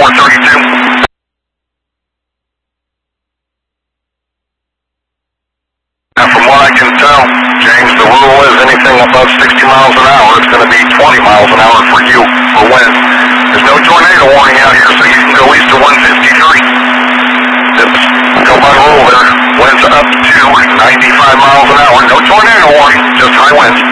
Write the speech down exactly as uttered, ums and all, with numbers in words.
four thirty-two. Now, from what I can tell, James, the rule is anything above sixty miles an hour, it's going to be twenty miles an hour for you for wind. There's no tornado warning out here, so you can go east of one fifty-three. Just go by the rule there. Winds up to ninety-five miles an hour. No tornado warning, just high winds.